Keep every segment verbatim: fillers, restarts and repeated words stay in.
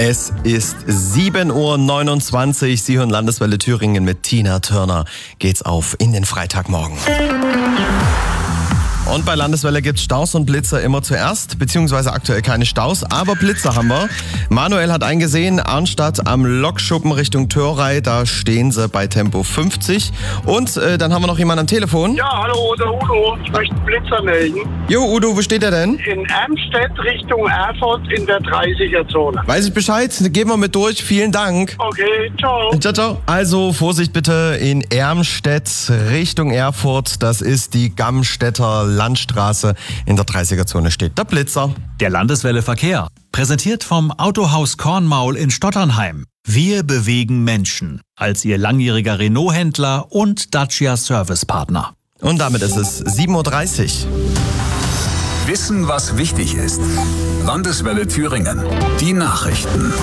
Es ist sieben Uhr neunundzwanzig. Sie hören Landeswelle Thüringen mit Tina Turner. Geht's auf in den Freitagmorgen. Und bei Landeswelle gibt's Staus und Blitzer immer zuerst, beziehungsweise aktuell keine Staus, aber Blitzer haben wir. Manuel hat eingesehen, Arnstadt am Lokschuppen Richtung Thörrei, da stehen sie bei Tempo fünfzig. Und äh, dann haben wir noch jemanden am Telefon. Ja, hallo, der Udo. Ich möchte einen Blitzer melden. Jo, Udo, wo steht er denn? In Ermstedt Richtung Erfurt in der dreißiger-Zone. Weiß ich Bescheid, gehen wir mit durch. Vielen Dank. Okay, ciao. Ciao, ciao. Also Vorsicht bitte in Ermstedt Richtung Erfurt. Das ist die Gammstädter Landstraße. In der dreißiger-Zone steht der Blitzer. Der Landeswelle Verkehr. Präsentiert vom Autohaus Kornmaul in Stotternheim. Wir bewegen Menschen. Als Ihr langjähriger Renault-Händler und Dacia Servicepartner. Und damit ist es sieben Uhr dreißig. Wissen, was wichtig ist. Landeswelle Thüringen. Die Nachrichten.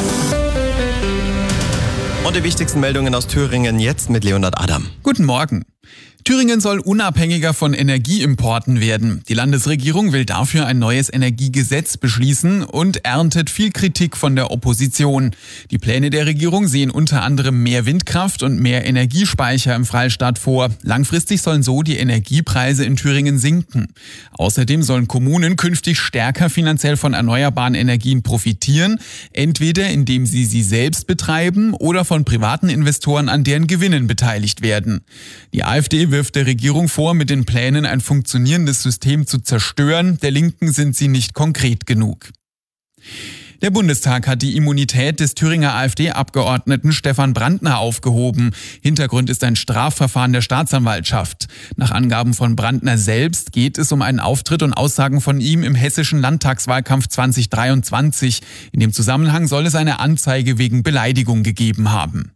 Und die wichtigsten Meldungen aus Thüringen jetzt mit Leonhard Adam. Guten Morgen. Thüringen soll unabhängiger von Energieimporten werden. Die Landesregierung will dafür ein neues Energiegesetz beschließen und erntet viel Kritik von der Opposition. Die Pläne der Regierung sehen unter anderem mehr Windkraft und mehr Energiespeicher im Freistaat vor. Langfristig sollen so die Energiepreise in Thüringen sinken. Außerdem sollen Kommunen künftig stärker finanziell von erneuerbaren Energien profitieren, entweder indem sie sie selbst betreiben oder von privaten Investoren an deren Gewinnen beteiligt werden. Die AfD wirft der Regierung vor, mit den Plänen ein funktionierendes System zu zerstören. Der Linken sind sie nicht konkret genug. Der Bundestag hat die Immunität des Thüringer AfD-Abgeordneten Stefan Brandner aufgehoben. Hintergrund ist ein Strafverfahren der Staatsanwaltschaft. Nach Angaben von Brandner selbst geht es um einen Auftritt und Aussagen von ihm im hessischen Landtagswahlkampf zwanzig dreiundzwanzig. In dem Zusammenhang soll es eine Anzeige wegen Beleidigung gegeben haben.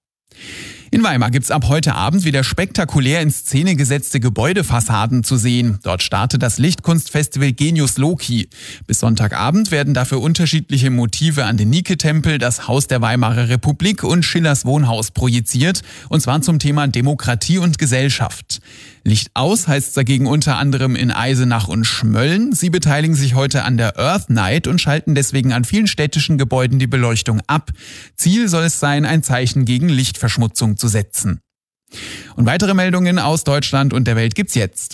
In Weimar gibt's ab heute Abend wieder spektakulär in Szene gesetzte Gebäudefassaden zu sehen. Dort startet das Lichtkunstfestival Genius Loci. Bis Sonntagabend werden dafür unterschiedliche Motive an den Nike-Tempel, das Haus der Weimarer Republik und Schillers Wohnhaus projiziert, und zwar zum Thema Demokratie und Gesellschaft. Licht aus heißt dagegen unter anderem in Eisenach und Schmölln. Sie beteiligen sich heute an der Earth Night und schalten deswegen an vielen städtischen Gebäuden die Beleuchtung ab. Ziel soll es sein, ein Zeichen gegen Lichtverschmutzung zu setzen. Und weitere Meldungen aus Deutschland und der Welt gibt's jetzt.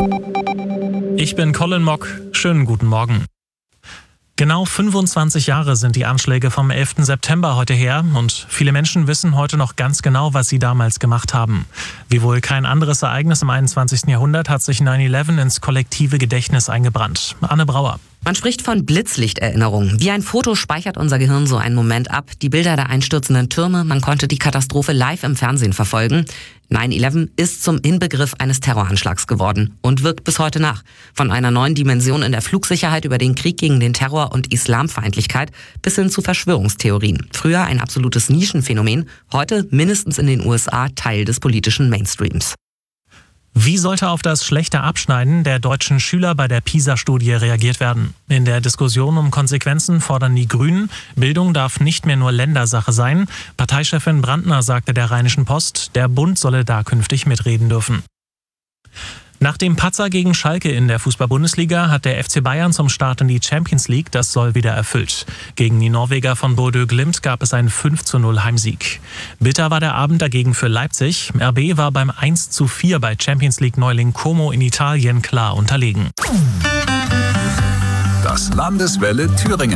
Ich bin Colin Mock. Schönen guten Morgen. Genau fünfundzwanzig Jahre sind die Anschläge vom elften September heute her und viele Menschen wissen heute noch ganz genau, was sie damals gemacht haben. Wie wohl kein anderes Ereignis im einundzwanzigsten Jahrhundert hat sich neun elf ins kollektive Gedächtnis eingebrannt. Anne Brauer. Man spricht von Blitzlichterinnerung. Wie ein Foto speichert unser Gehirn so einen Moment ab. Die Bilder der einstürzenden Türme, man konnte die Katastrophe live im Fernsehen verfolgen. neun elf ist zum Inbegriff eines Terroranschlags geworden und wirkt bis heute nach. Von einer neuen Dimension in der Flugsicherheit über den Krieg gegen den Terror und Islamfeindlichkeit bis hin zu Verschwörungstheorien. Früher ein absolutes Nischenphänomen, heute mindestens in den U S A Teil des politischen Mainstreams. Wie sollte auf das schlechte Abschneiden der deutschen Schüler bei der PISA-Studie reagiert werden? In der Diskussion um Konsequenzen fordern die Grünen, Bildung darf nicht mehr nur Ländersache sein. Parteichefin Brandner sagte der Rheinischen Post, der Bund solle da künftig mitreden dürfen. Nach dem Patzer gegen Schalke in der Fußball-Bundesliga hat der F C Bayern zum Start in die Champions League das Soll wieder erfüllt. Gegen die Norweger von Bodø Glimt gab es einen fünf zu null Heimsieg. Bitter war der Abend dagegen für Leipzig. R B war beim eins zu vier bei Champions League-Neuling Como in Italien klar unterlegen. Das Landeswelle Thüringen.